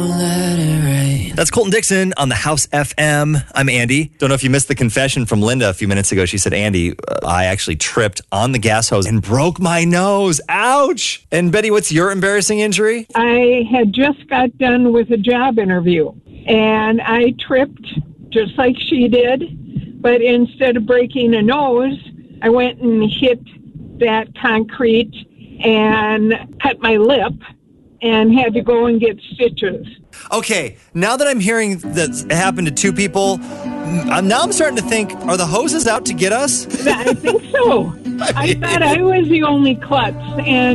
That's Colton Dixon on the House FM. I'm Andy. Don't know if you missed the confession from Linda a few minutes ago. She said, Andy, I actually tripped on the gas hose and broke my nose. Ouch. And Betty, what's your embarrassing injury? I had just got done with a job interview, and I tripped just like she did, but instead of breaking a nose, I went and hit that concrete and cut my lip and had to go and get stitches. Okay, now that I'm hearing that it happened to two people, I'm starting to think, are the hoses out to get us? I think so. I thought I was the only klutz, and